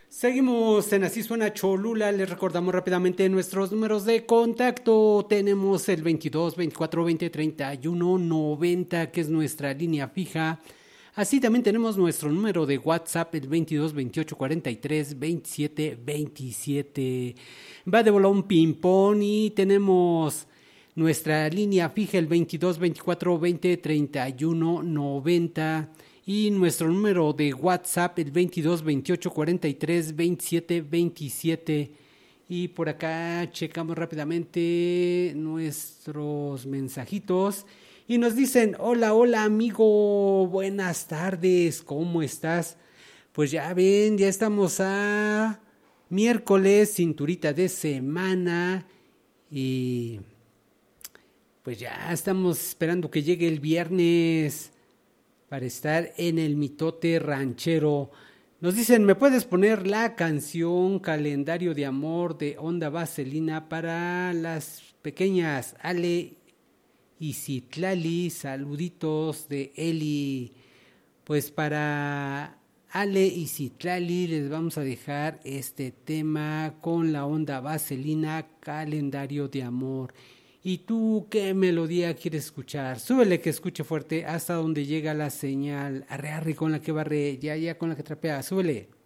Seguimos en Así Suena Cholula. Les recordamos rápidamente nuestros números de contacto. Tenemos el 22 24 20 31 90, que es nuestra línea fija. Así también tenemos nuestro número de WhatsApp, el 22 28 43 27 27. Va de bola un ping-pong y tenemos nuestra línea fija, el 22 24 20 31 90. Y nuestro número de WhatsApp, el 22 28 43 27 27. Y por acá checamos rápidamente nuestros mensajitos. Y nos dicen: hola, hola amigo, buenas tardes, ¿cómo estás? Pues ya ven, ya estamos a miércoles, cinturita de semana. Y pues ya estamos esperando que llegue el viernes para estar en el mitote ranchero. Nos dicen: ¿me puedes poner la canción Calendario de Amor de Onda Vaselina para las pequeñas Ale y Citlali? Saluditos de Eli. Pues para Ale y Citlali les vamos a dejar este tema con la Onda Vaselina, Calendario de Amor. ¿Y tú qué melodía quieres escuchar? Súbele que escuche fuerte hasta donde llega la señal. Arre, arre con la que barre, ya, ya con la que trapea. Súbele.